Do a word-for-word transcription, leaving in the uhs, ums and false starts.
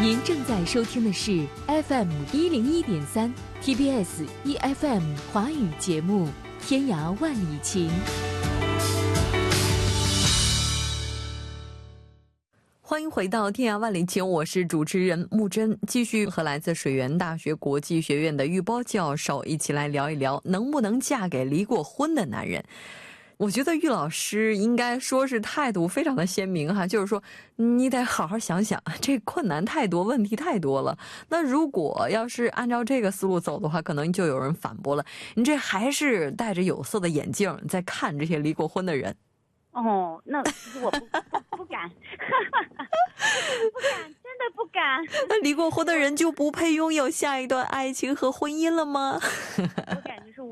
您正在收听的是 F M 一零一点三 T B S E F M 华语节目《天涯万里情》。欢迎回到《天涯万里情》，我是主持人木真，继续和来自水源大学国际学院的玉包教授一起来聊一聊能不能嫁给离过婚的男人。我觉得玉老师应该说是态度非常的鲜明哈，就是说你得好好想想，这困难太多，问题太多了。那如果要是按照这个思路走的话，可能就有人反驳了，你这还是戴着有色的眼镜在看这些离过婚的人。 哦，那我不不不敢，不敢，真的不敢。 那离过婚的人就不配拥有下一段爱情和婚姻了吗？ 我感